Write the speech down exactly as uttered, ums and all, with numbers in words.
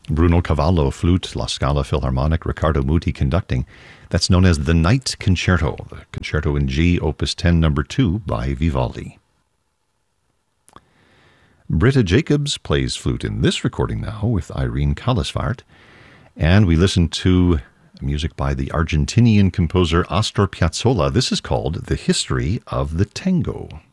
Bruno Cavallo, flute, La Scala Philharmonic, Riccardo Muti conducting. That's known as the Night Concerto, the Concerto in G, Opus ten, number two, by Vivaldi. Britta Jacobs plays flute in this recording now with Irene Callisvart. And we listen to music by the Argentinian composer Astor Piazzolla. This is called The History of the Tango.